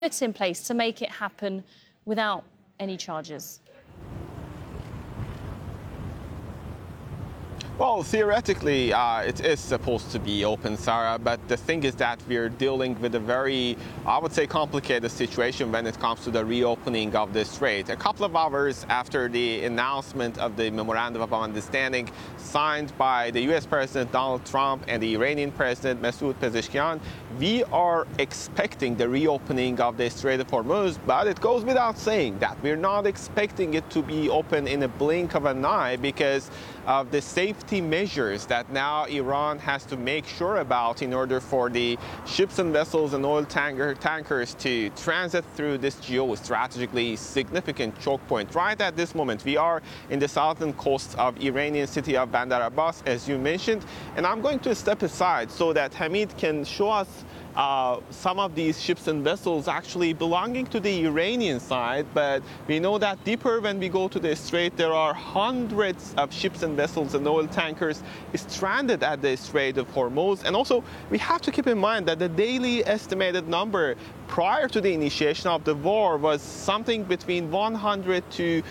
put in place to make it happen without any charges? Well, theoretically, it is supposed to be open, Sarah, but the thing is that we're dealing with a very, I would say, complicated situation when it comes to the reopening of the strait. A couple of hours after the announcement of the Memorandum of Understanding signed by the U.S. President Donald Trump and the Iranian President Masoud Pezeshkian, we are expecting the reopening of the Strait of Hormuz, but it goes without saying that we're not expecting it to be open in a blink of an eye because of the safety measures that now Iran has to make sure about in order for the ships and vessels and oil tankers to transit through this geostrategically significant choke point. Right at this moment, we are in the southern coast of Iranian city of Bandar Abbas, as you mentioned, and I'm going to step aside so that Hamid can show us some of these ships and vessels actually belonging to the Iranian side, but we know that deeper when we go to the strait, there are hundreds of ships and vessels and oil tankers stranded at the Strait of Hormuz. And also, we have to keep in mind that the daily estimated number prior to the initiation of the war was something between 100 to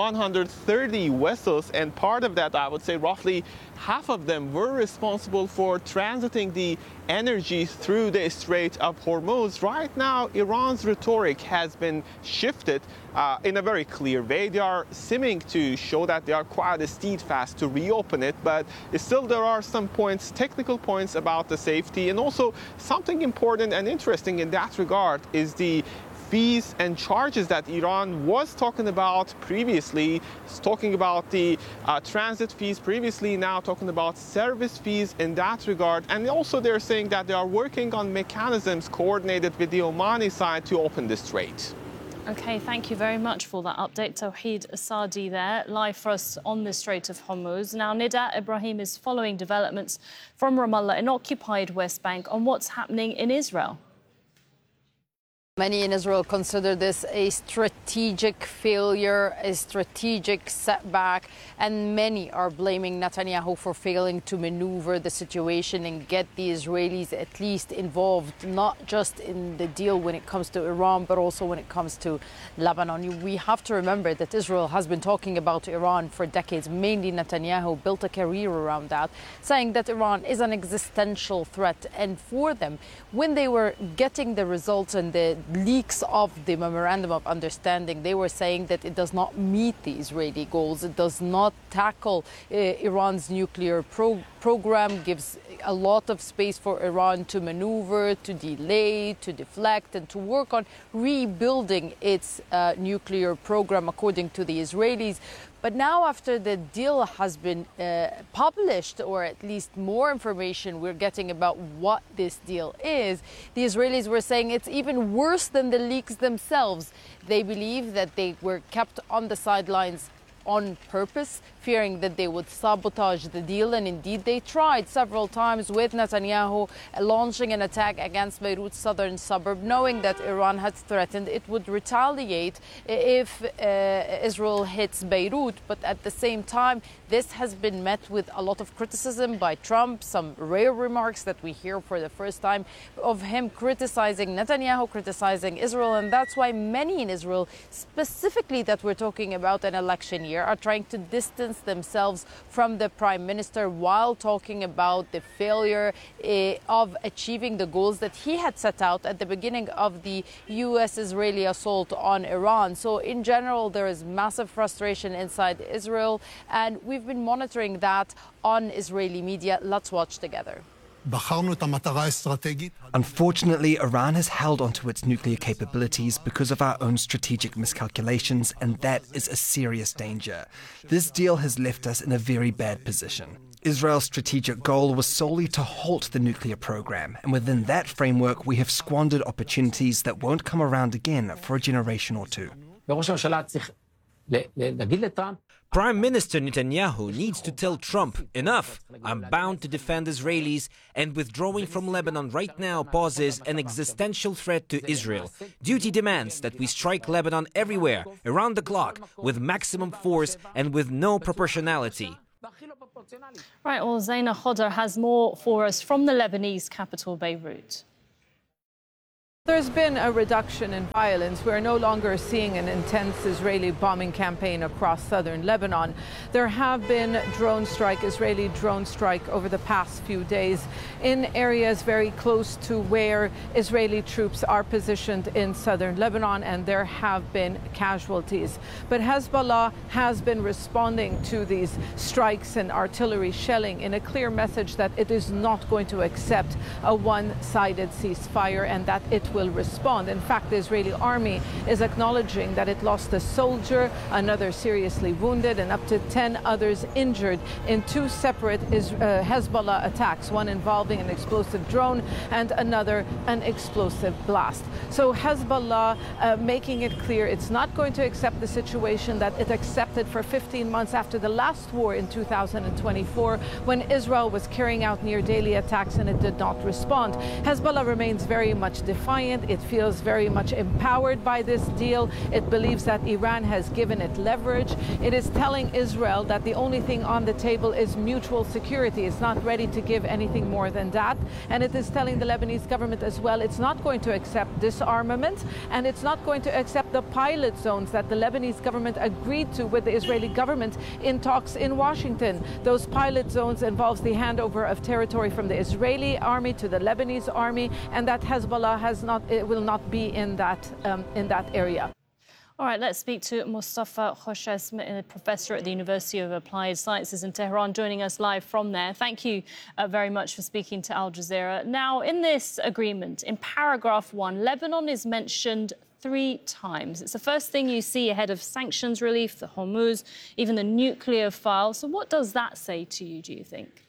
130 vessels, and part of that, I would say roughly half of them were responsible for transiting the energy through the Strait of Hormuz. Right now, Iran's rhetoric has been shifted in a very clear way. They are seeming to show that they are quite steadfast to reopen it, but still there are some points, technical points about the safety, and also something important and interesting in that regard is the fees and charges that Iran was talking about previously. It's talking about the transit fees previously, now talking about service fees in that regard. And also they're saying that they are working on mechanisms coordinated with the Omani side to open the strait. OK, thank you very much for that update. Tawhid Asadi there, live for us on the Strait of Hormuz. Now, Nida Ibrahim is following developments from Ramallah in occupied West Bank on what's happening in Israel. Many in Israel consider this a strategic failure, a strategic setback, and many are blaming Netanyahu for failing to maneuver the situation and get the Israelis at least involved, not just in the deal when it comes to Iran, but also when it comes to Lebanon. We have to remember that Israel has been talking about Iran for decades. Mainly Netanyahu built a career around that, saying that Iran is an existential threat. And for them, when they were getting the results and the leaks of the Memorandum of Understanding, they were saying that it does not meet the Israeli goals. It does not tackle Iran's nuclear program, gives a lot of space for Iran to maneuver, to delay, to deflect, and to work on rebuilding its nuclear program, according to the Israelis. But now, after the deal has been published, or at least more information we're getting about what this deal is, the Israelis were saying it's even worse than the leaks themselves. They believe that they were kept on the sidelines on purpose, fearing that they would sabotage the deal. And indeed, they tried several times with Netanyahu launching an attack against Beirut's southern suburb, knowing that Iran had threatened it would retaliate if Israel hits Beirut. But at the same time, this has been met with a lot of criticism by Trump, some rare remarks that we hear for the first time of him criticizing Netanyahu, criticizing Israel. And that's why many in Israel, specifically that we're talking about an election year, are trying to distance themselves from the prime minister while talking about the failure of achieving the goals that he had set out at the beginning of the U.S.-Israeli assault on Iran. So in general, there is massive frustration inside Israel, and we've been monitoring that on Israeli media. Let's watch together. Unfortunately, Iran has held onto its nuclear capabilities because of our own strategic miscalculations, and that is a serious danger. This deal has left us in a very bad position. Israel's strategic goal was solely to halt the nuclear program, and within that framework, we have squandered opportunities that won't come around again for a generation or two. Prime Minister Netanyahu needs to tell Trump, enough, I'm bound to defend Israelis, and withdrawing from Lebanon right now poses an existential threat to Israel. Duty demands that we strike Lebanon everywhere, around the clock, with maximum force and with no proportionality. Right, well, Zaina Khodar has more for us from the Lebanese capital, Beirut. There's been a reduction in violence. We're no longer seeing an intense Israeli bombing campaign across southern Lebanon. There have been Israeli drone strike over the past few days in areas very close to where Israeli troops are positioned in southern Lebanon, and there have been casualties. But Hezbollah has been responding to these strikes and artillery shelling in a clear message that it is not going to accept a one-sided ceasefire and that it will respond. In fact, the Israeli army is acknowledging that it lost a soldier, another seriously wounded, and up to 10 others injured in two separate Hezbollah attacks, one involving an explosive drone and another an explosive blast. So Hezbollah making it clear it's not going to accept the situation that it accepted for 15 months after the last war in 2024, when Israel was carrying out near daily attacks and it did not respond. Hezbollah remains very much defiant. It feels very much empowered by this deal. It believes that Iran has given it leverage. It is telling Israel that the only thing on the table is mutual security. It's not ready to give anything more than that. And it is telling the Lebanese government as well it's not going to accept disarmament, and it's not going to accept the pilot zones that the Lebanese government agreed to with the Israeli government in talks in Washington. Those pilot zones involves the handover of territory from the Israeli army to the Lebanese army, and that Hezbollah it will not be in that area. All right, let's speak to Mustafa Khoshem, professor at the University of Applied Sciences in Tehran, joining us live from there. Thank you very much for speaking to Al Jazeera. Now, in this agreement, in paragraph 1, Lebanon is mentioned 3 times. It's the first thing you see ahead of sanctions relief, the Hormuz, even the nuclear file. So what does that say to you, do you think?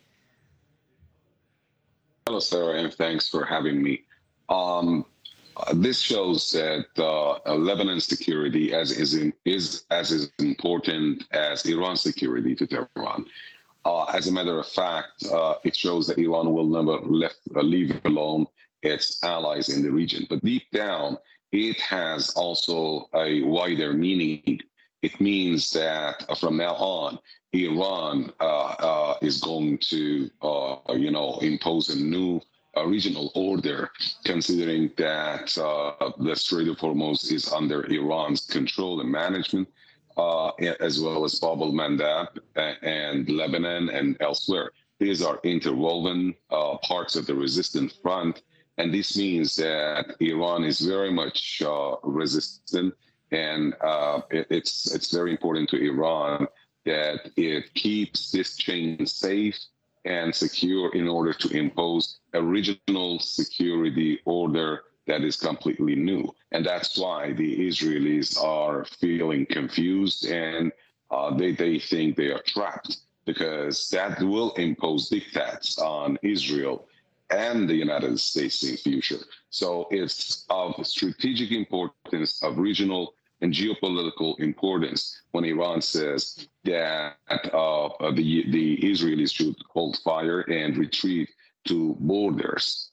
Hello, Sarah, and thanks for having me. This shows that Lebanon's security is as important as Iran's security to Tehran. As a matter of fact, it shows that Iran will never leave alone its allies in the region. But deep down, it has also a wider meaning. It means that from now on, Iran is going to, impose a new regional order, considering that the Strait of Hormuz is under Iran's control and management, as well as Bab el-Mandab and Lebanon and elsewhere. These are interwoven parts of the resistant front, and this means that Iran is very much resistant, and it's very important to Iran that it keeps this chain safe and secure in order to impose a regional security order that is completely new. And that's why the Israelis are feeling confused, and they think they are trapped, because that will impose diktats on Israel and the United States in the future. So it's of strategic importance, of regional and geopolitical importance, when Iran says that the Israelis should hold fire and retreat to borders.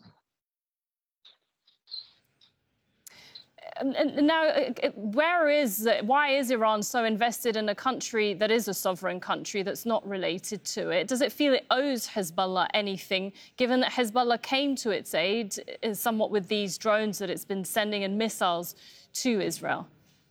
And now, why is Iran so invested in a country that is a sovereign country that's not related to it? Does it feel it owes Hezbollah anything, given that Hezbollah came to its aid somewhat with these drones that it's been sending and missiles to Israel?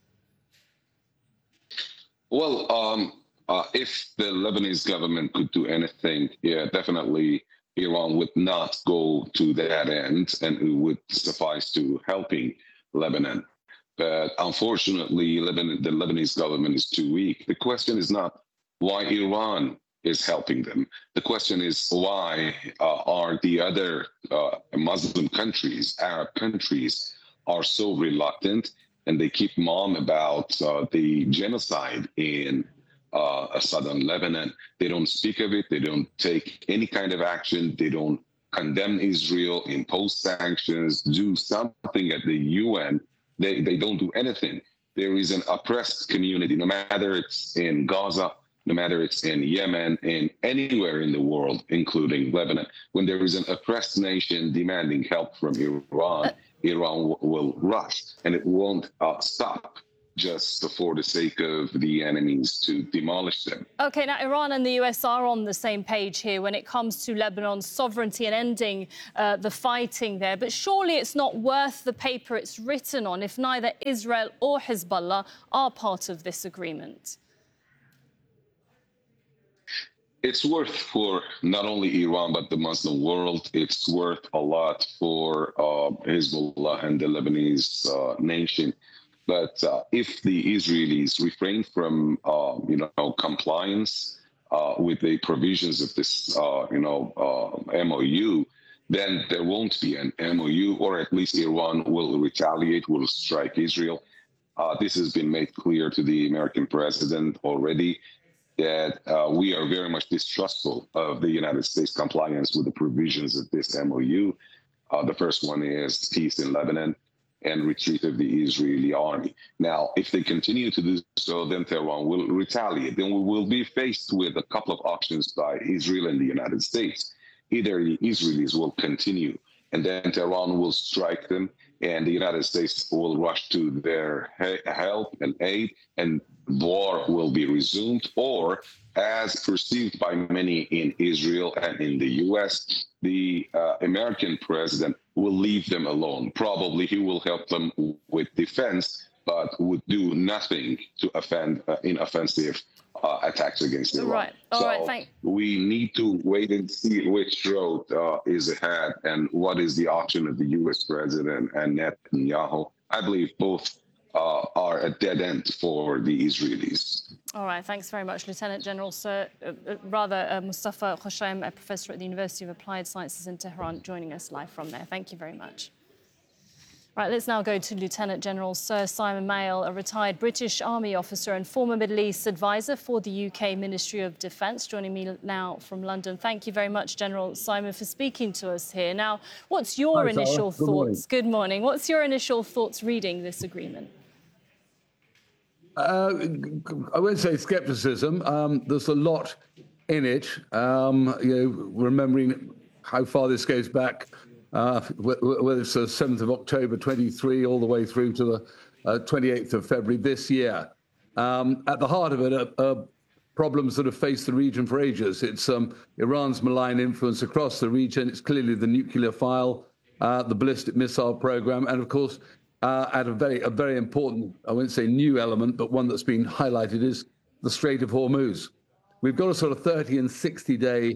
Well, if the Lebanese government could do anything, yeah, definitely Iran would not go to that end, and it would suffice to helping Lebanon. But unfortunately, the Lebanese government is too weak. The question is not why Iran is helping them. The question is why are the other Muslim countries, Arab countries, are so reluctant, and they keep mum about the genocide in southern Lebanon. They don't speak of it. They don't take any kind of action. They don't condemn Israel, impose sanctions, do something at the UN. They don't do anything. There is an oppressed community, no matter it's in Gaza, no matter it's in Yemen, in anywhere in the world, including Lebanon. When there is an oppressed nation demanding help from Iran, Iran will rush, and it won't stop. just for the sake of the enemies to demolish them. OK, now Iran and the US are on the same page here when it comes to Lebanon's sovereignty and ending the fighting there. But surely it's not worth the paper it's written on if neither Israel or Hezbollah are part of this agreement. It's worth for not only Iran, but the Muslim world. It's worth a lot for Hezbollah and the Lebanese nation. But if the Israelis refrain from, compliance with the provisions of this, MOU, then there won't be an MOU, or at least Iran will retaliate, will strike Israel. This has been made clear to the American president already, that we are very much distrustful of the United States compliance with the provisions of this MOU. The first one is peace in Lebanon and retreat of the Israeli army. Now, if they continue to do so, then Tehran will retaliate. Then we will be faced with a couple of options by Israel and the United States. Either the Israelis will continue, and then Tehran will strike them, and the United States will rush to their help and aid, and war will be resumed, or, as perceived by many in Israel and in the U.S., the American president will leave them alone. Probably he will help them with defense, but would do nothing to in offensive attacks against Iran. Right. All right. We need to wait and see which road is ahead and what is the option of the U.S. president and Netanyahu. I believe both are a dead end for the Israelis. All right, thanks very much, Lieutenant General Mustafa Khoshaim, a professor at the University of Applied Sciences in Tehran, joining us live from there. Thank you very much. Right, let's now go to Lieutenant General Sir Simon Mail, a retired British Army officer and former Middle East advisor for the UK Ministry of Defence, joining me now from London. Thank you very much, General Simon, for speaking to us here. Now, what's your initial thoughts? Good morning. What's your initial thoughts reading this agreement? I won't say scepticism. There's a lot in it. Remembering how far this goes back, whether it's the 7th of October 23 all the way through to the 28th of February this year. At the heart of it are problems that have faced the region for ages. It's Iran's malign influence across the region. It's clearly the nuclear file, the ballistic missile program, and of course, at a very important, I won't say new element, but one that's been highlighted is the Strait of Hormuz. We've got a sort of 30 and 60 day,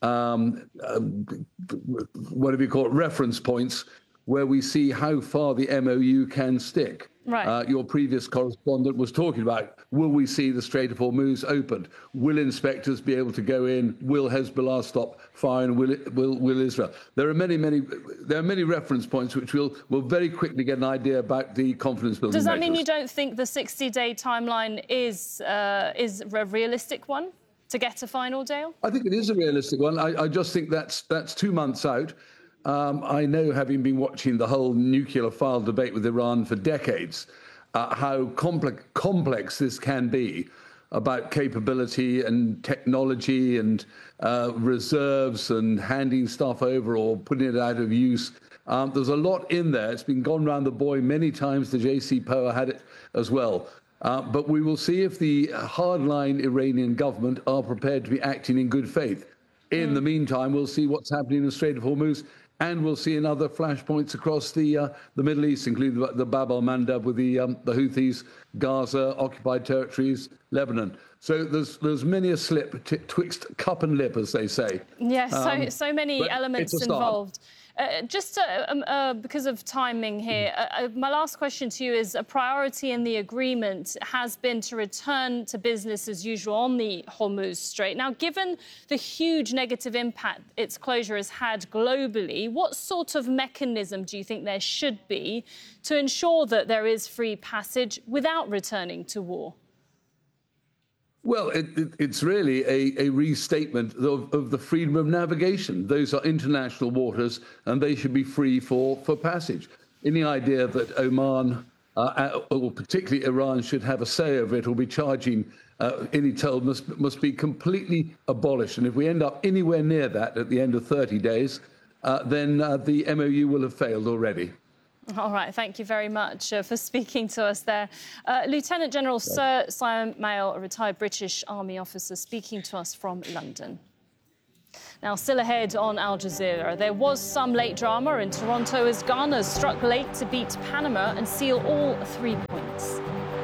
whatever you call it, reference points where we see how far the MOU can stick. Right. Your previous correspondent was talking about, will we see the Strait of Hormuz opened? Will inspectors be able to go in? Will Hezbollah stop firing? Will Israel? There are many reference points which we'll very quickly get an idea about the confidence building. Does that measures. mean you don't think the 60-day timeline is a realistic one to get a final deal? I think it is a realistic one. I just think that's 2 months out. I know, having been watching the whole nuclear file debate with Iran for decades, how complex this can be about capability and technology and reserves and handing stuff over or putting it out of use. There's a lot in there. It's been gone round the boy many times. The JCPOA had it as well. But we will see if the hardline Iranian government are prepared to be acting in good faith. In the meantime, we'll see what's happening in the Strait of Hormuz, and we'll see in other flashpoints across the Middle East, including the Bab al-Mandab with the Houthis, Gaza, occupied territories, Lebanon. So there's many a slip twixt cup and lip, as they say. Yes, so many elements involved. Just because of timing here, my last question to you is, a priority in the agreement has been to return to business as usual on the Hormuz Strait. Now, given the huge negative impact its closure has had globally, what sort of mechanism do you think there should be to ensure that there is free passage without returning to war? Well, it's really a restatement of the freedom of navigation. Those are international waters, and they should be free for passage. Any idea that Oman, or particularly Iran, should have a say over it or be charging any toll must be completely abolished. And if we end up anywhere near that at the end of 30 days, then the MOU will have failed already. All right, thank you very much for speaking to us there. Lieutenant General Sir Simon Mayo, a retired British Army officer, speaking to us from London. Now, still ahead on Al Jazeera, there was some late drama in Toronto as Ghana struck late to beat Panama and seal all 3 points.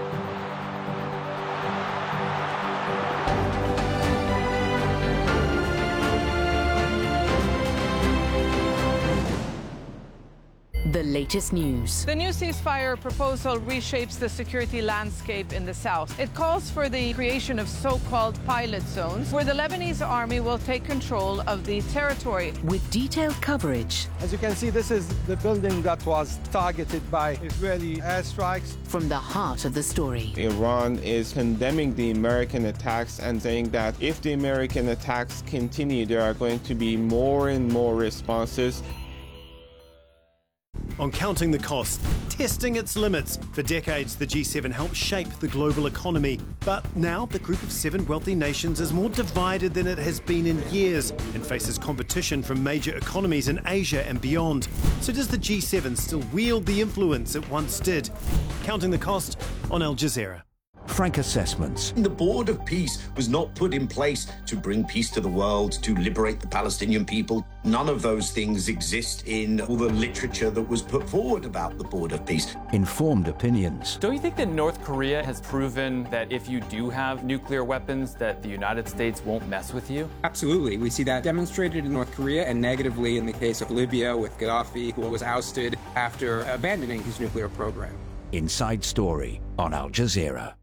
The latest news. The new ceasefire proposal reshapes the security landscape in the south. It calls for the creation of so-called pilot zones where the Lebanese army will take control of the territory. With detailed coverage. As you can see, this is the building that was targeted by Israeli airstrikes. From the heart of the story. Iran is condemning the American attacks and saying that if the American attacks continue, there are going to be more and more responses. On counting the cost, testing its limits. For decades, the G7 helped shape the global economy. But now the group of 7 wealthy nations is more divided than it has been in years and faces competition from major economies in Asia and beyond. So does the G7 still wield the influence it once did? Counting the cost on Al Jazeera. Frank assessments. The Board of Peace was not put in place to bring peace to the world, to liberate the Palestinian people. None of those things exist in all the literature that was put forward about the Board of Peace. Informed opinions. Don't you think that North Korea has proven that if you do have nuclear weapons, that the United States won't mess with you? Absolutely. We see that demonstrated in North Korea and negatively in the case of Libya with Gaddafi, who was ousted after abandoning his nuclear program. Inside Story on Al Jazeera.